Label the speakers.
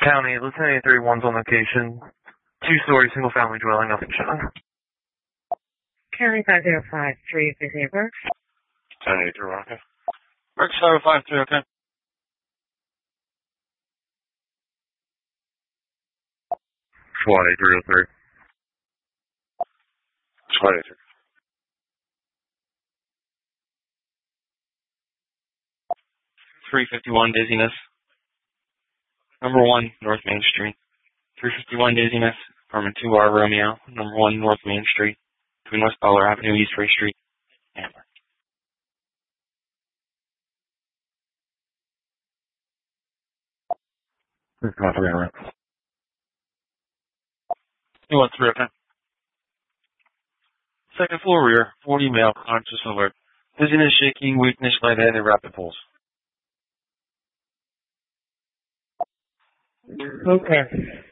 Speaker 1: County, Lieutenant 831's on location. 2-story single-family dwelling, nothing shown.
Speaker 2: County 5053, Busy Burke.
Speaker 3: County 831, okay.
Speaker 4: Burke 053, okay.
Speaker 3: SWAT 8303. SWAT 8303.
Speaker 4: 351 dizziness. Number 1, North Main Street. 351 dizziness. Apartment 2R Romeo. Number 1, North Main Street. Between West Butler Avenue, East Ray Street. Amber.
Speaker 3: Come on, 3 on
Speaker 4: 213, okay. Second floor rear. 40 male. Conscious alert. Dizziness, shaking, weakness, lightheaded, rapid pulse.
Speaker 2: Okay.